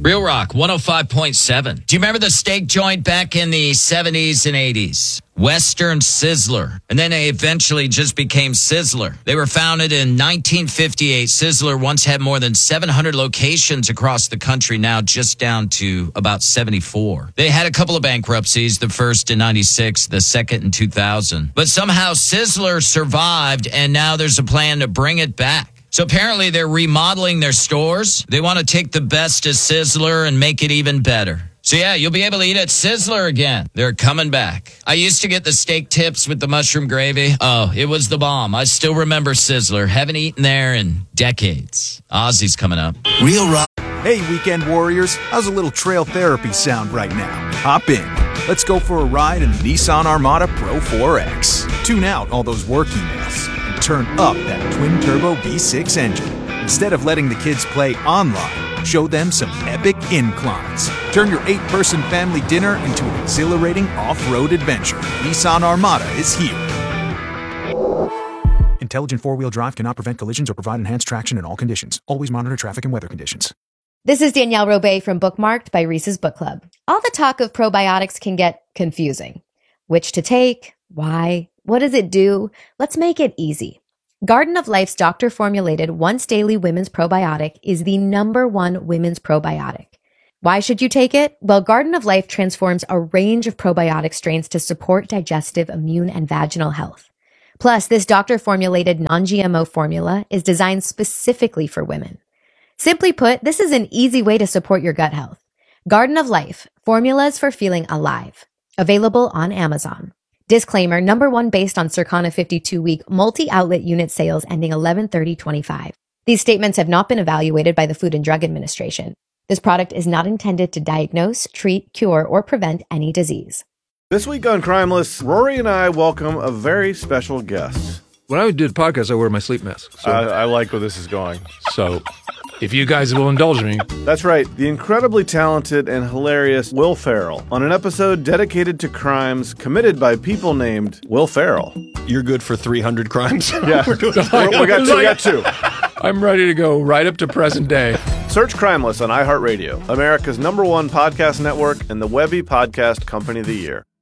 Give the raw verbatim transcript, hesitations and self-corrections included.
Real Rock, one oh five point seven. Do you remember the steak joint back in the seventies and eighties? Western Sizzler. And then they eventually just became Sizzler. They were founded in nineteen fifty-eight. Sizzler once had more than seven hundred locations across the country, now just down to about seventy-four. They had a couple of bankruptcies, the first in ninety-six, the second in two thousand. But somehow Sizzler survived, and now there's a plan to bring it back. So apparently they're remodeling their stores. They want to take the best of Sizzler and make it even better. So yeah, you'll be able to eat at Sizzler again. They're coming back. I used to get the steak tips with the mushroom gravy. Oh, it was the bomb. I still remember Sizzler. Haven't eaten there in decades. Ozzy's coming up. Real Rock. Hey, weekend warriors. How's a little trail therapy sound right now? Hop in. Let's go for a ride in the Nissan Armada Pro four X. Tune out all those work emails and turn up that twin-turbo V six engine. Instead of letting the kids play online, show them some epic inclines. Turn your eight-person family dinner into an exhilarating off-road adventure. Nissan Armada is here. Intelligent four-wheel drive cannot prevent collisions or provide enhanced traction in all conditions. Always monitor traffic and weather conditions. This is Danielle Robay from Bookmarked by Reese's Book Club. All the talk of probiotics can get confusing. Which to take? Why? What does it do? Let's make it easy. Garden of Life's doctor-formulated once-daily women's probiotic is the number one women's probiotic. Why should you take it? Well, Garden of Life transforms a range of probiotic strains to support digestive, immune, and vaginal health. Plus, this doctor-formulated non-G M O formula is designed specifically for women. Simply put, this is an easy way to support your gut health. Garden of Life, formulas for feeling alive. Available on Amazon. Disclaimer, number one based on Circana fifty-two week multi-outlet unit sales ending eleven thirty twenty-five. These statements have not been evaluated by the Food and Drug Administration. This product is not intended to diagnose, treat, cure, or prevent any disease. This week on Crimeless, Rory and I welcome a very special guest. When I do the podcast, I wear my sleep mask. So. I, I like where this is going. So, if you guys will indulge me. That's right, the incredibly talented and hilarious Will Ferrell on an episode dedicated to crimes committed by people named Will Ferrell. You're good for three hundred crimes? Yeah, We're doing We're, we got two. We got two. I'm ready to go right up to present day. Search Crimeless on iHeartRadio, America's number one podcast network and the Webby Podcast Company of the Year.